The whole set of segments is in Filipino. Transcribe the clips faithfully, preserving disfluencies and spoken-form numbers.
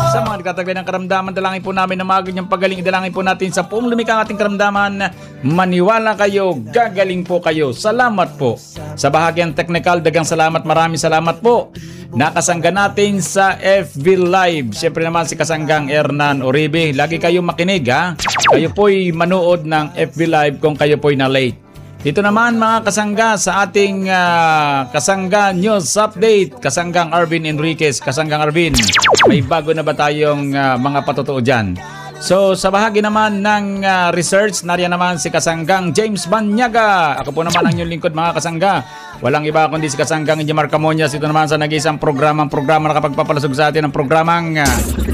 Sa mga nagtatagay ng karamdaman, dalangin po namin na maaga niyang pagaling. Idalangin po natin sa buong lumikang ating karamdaman. Maniwala kayo, gagaling po kayo. Salamat po. Sa bahagyang technical, dagang salamat, maraming salamat po. Nakasangga natin sa F B Live. Siyempre naman si Kasanggang Hernan Uribe. Lagi kayo makinig ha. Kayo po'y manood ng F B Live kung kayo po'y na late. Dito naman mga kasangga sa ating uh, Kasangga News Update. Kasanggang Arvin Enriquez. Kasanggang Arvin, may bago na ba tayong uh, mga patotoo dyan? So sa bahagi naman ng uh, research, nariyan naman si Kasanggang James Banyaga. Ako po naman ang inyong lingkod mga kasangga. Walang iba kundi si Kasanggang Injamar Camonias. Ito naman sa nag-isang programang programa na kapagpapalasog sa atin ng programang uh,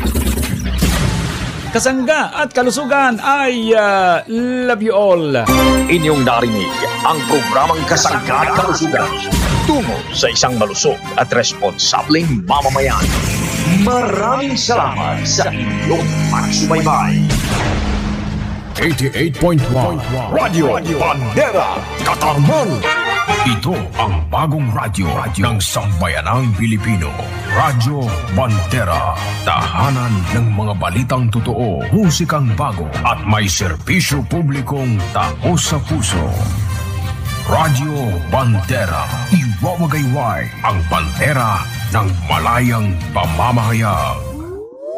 Kasangga at Kalusugan. I uh, love you all. Inyong narinig ang programang Kasangga at Kalusugan tungo sa isang malusog at responsableng mamamayan. Maraming salamat sa inyong pagsubaybay. eighty-eight point one Radio Bandera Katarman. Ito ang bagong radyo ng sambayanang Pilipino. Radyo Bandera. Tahanan ng mga balitang totoo, musikang bago at may serbisyo publikong taos sa puso. Radyo Bandera. Iwawagayway ang bandera ng malayang pamamahayag.